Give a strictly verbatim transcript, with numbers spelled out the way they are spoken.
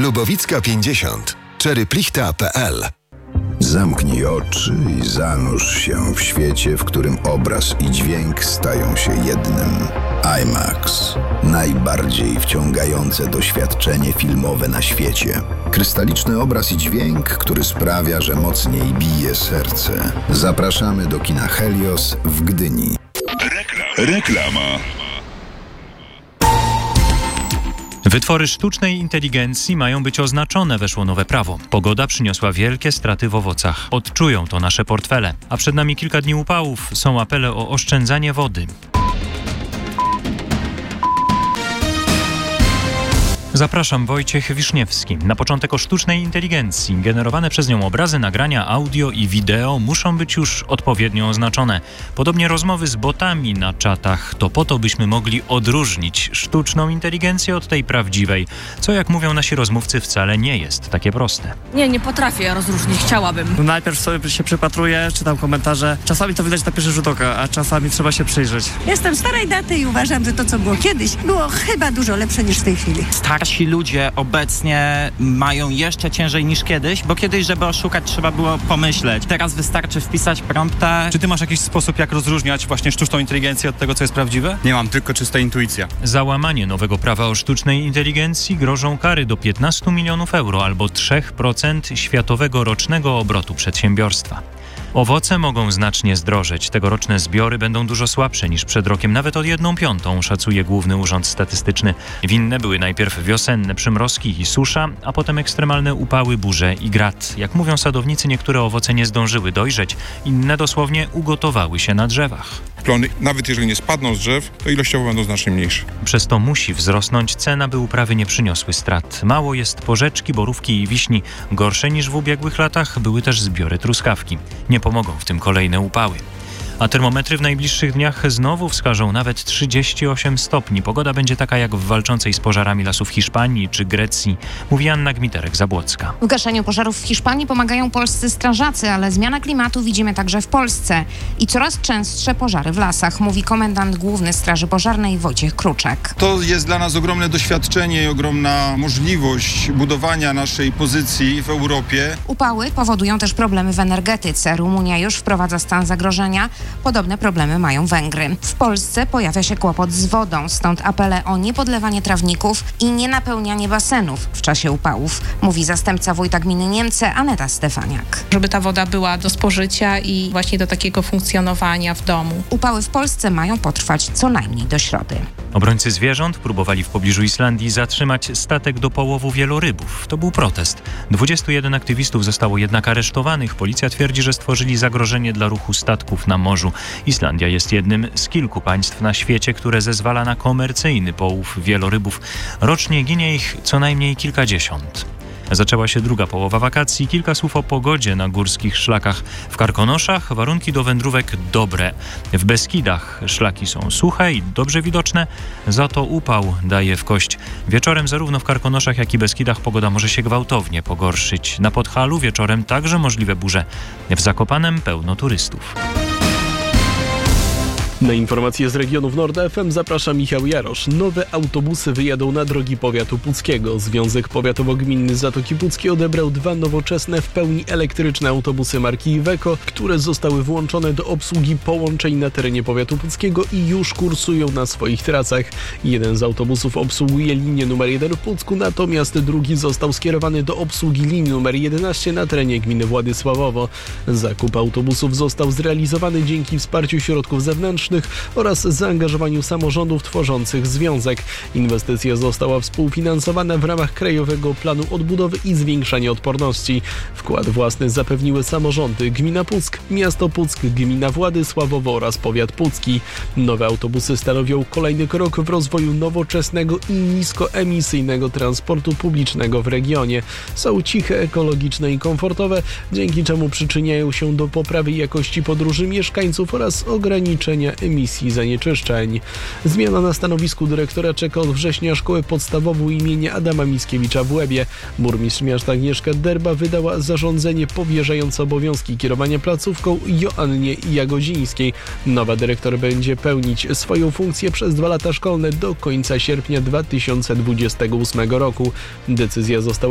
Lubowicka pięćdziesiąt. czeryplichta kropka pe el. Zamknij oczy i zanurz się w świecie, w którym obraz i dźwięk stają się jednym. IMAX. Najbardziej wciągające doświadczenie filmowe na świecie. Krystaliczny obraz i dźwięk, który sprawia, że mocniej bije serce. Zapraszamy do kina Helios w Gdyni. Reklama. Wytwory sztucznej inteligencji mają być oznaczone, weszło nowe prawo. Pogoda przyniosła wielkie straty w owocach. Odczują to nasze portfele. A przed nami kilka dni upałów. Są apele o oszczędzanie wody. Zapraszam, Wojciech Wiszniewski. Na początek o sztucznej inteligencji. Generowane przez nią obrazy, nagrania, audio i wideo muszą być już odpowiednio oznaczone. Podobnie rozmowy z botami na czatach. To po to, byśmy mogli odróżnić sztuczną inteligencję od tej prawdziwej, co jak mówią nasi rozmówcy wcale nie jest takie proste. Nie, nie potrafię rozróżnić, chciałabym. No najpierw sobie się przypatruję, czytam komentarze. Czasami to widać na pierwszy rzut oka, a czasami trzeba się przyjrzeć. Jestem starej daty i uważam, że to, co było kiedyś, było chyba dużo lepsze niż w tej chwili. Starsi ludzie obecnie mają jeszcze ciężej niż kiedyś, bo kiedyś, żeby oszukać, trzeba było pomyśleć. Teraz wystarczy wpisać prompta. Czy ty masz jakiś sposób, jak rozróżniać właśnie sztuczną inteligencję od tego, co jest prawdziwe? Nie mam, tylko czysta intuicja. Za łamanie nowego prawa o sztucznej inteligencji grożą kary do piętnaście milionów euro albo trzy procent światowego rocznego obrotu przedsiębiorstwa. Owoce mogą znacznie zdrożeć. Tegoroczne zbiory będą dużo słabsze niż przed rokiem, nawet o jedną piątą, szacuje Główny Urząd Statystyczny. Winne były najpierw wiosenne przymrozki i susza, a potem ekstremalne upały, burze i grad. Jak mówią sadownicy, niektóre owoce nie zdążyły dojrzeć, inne dosłownie ugotowały się na drzewach. Plony, nawet jeżeli nie spadną z drzew, to ilościowo będą znacznie mniejsze. Przez to musi wzrosnąć cena, by uprawy nie przyniosły strat. Mało jest porzeczki, borówki i wiśni. Gorsze niż w ubiegłych latach były też zbiory truskawki. Nie pomogą w tym kolejne upały. A termometry w najbliższych dniach znowu wskażą nawet trzydzieści osiem stopni. Pogoda będzie taka jak w walczącej z pożarami lasów Hiszpanii czy Grecji, mówi Anna Gmiterek-Zabłocka. W gaszeniu pożarów w Hiszpanii pomagają polscy strażacy, ale zmiana klimatu widzimy także w Polsce. I coraz częstsze pożary w lasach, mówi komendant główny Straży Pożarnej Wojciech Kruczek. To jest dla nas ogromne doświadczenie i ogromna możliwość budowania naszej pozycji w Europie. Upały powodują też problemy w energetyce. Rumunia już wprowadza stan zagrożenia. Podobne problemy mają Węgry. W Polsce pojawia się kłopot z wodą, stąd apele o niepodlewanie trawników i nienapełnianie basenów w czasie upałów, mówi zastępca wójta gminy Niemce Aneta Stefaniak. Żeby ta woda była do spożycia i właśnie do takiego funkcjonowania w domu. Upały w Polsce mają potrwać co najmniej do środy. Obrońcy zwierząt próbowali w pobliżu Islandii zatrzymać statek do połowu wielorybów. To był protest. dwudziestu jeden aktywistów zostało jednak aresztowanych. Policja twierdzi, że stworzyli zagrożenie dla ruchu statków na morzu. Islandia jest jednym z kilku państw na świecie, które zezwala na komercyjny połów wielorybów. Rocznie ginie ich co najmniej kilkadziesiąt. Zaczęła się druga połowa wakacji. Kilka słów o pogodzie na górskich szlakach. W Karkonoszach warunki do wędrówek dobre. W Beskidach szlaki są suche i dobrze widoczne, za to upał daje w kość. Wieczorem zarówno w Karkonoszach, jak i Beskidach pogoda może się gwałtownie pogorszyć. Na Podhalu wieczorem także możliwe burze. W Zakopanem pełno turystów. Na informacje z regionów Nord F M zaprasza Michał Jarosz. Nowe autobusy wyjadą na drogi powiatu puckiego. Związek Powiatowo-Gminny Zatoki Puckie odebrał dwa nowoczesne, w pełni elektryczne autobusy marki Iveco, które zostały włączone do obsługi połączeń na terenie powiatu puckiego i już kursują na swoich trasach. Jeden z autobusów obsługuje linię numer jeden w Pucku, natomiast drugi został skierowany do obsługi linii numer jedenaście na terenie gminy Władysławowo. Zakup autobusów został zrealizowany dzięki wsparciu środków zewnętrznych oraz zaangażowaniu samorządów tworzących związek. Inwestycja została współfinansowana w ramach Krajowego Planu Odbudowy i Zwiększania Odporności. Wkład własny zapewniły samorządy gmina Puck, miasto Puck, gmina Władysławowo oraz powiat pucki. Nowe autobusy stanowią kolejny krok w rozwoju nowoczesnego i niskoemisyjnego transportu publicznego w regionie. Są ciche, ekologiczne i komfortowe, dzięki czemu przyczyniają się do poprawy jakości podróży mieszkańców oraz ograniczenia emisji zanieczyszczeń. Zmiana na stanowisku dyrektora czeka od września szkołę podstawową imienia Adama Mickiewicza w Łebie. Burmistrz miasta Agnieszka Derba wydała zarządzenie powierzające obowiązki kierowania placówką Joannie Jagodzińskiej. Nowa dyrektor będzie pełnić swoją funkcję przez dwa lata szkolne do końca sierpnia dwa tysiące dwudziestego ósmego roku. Decyzja została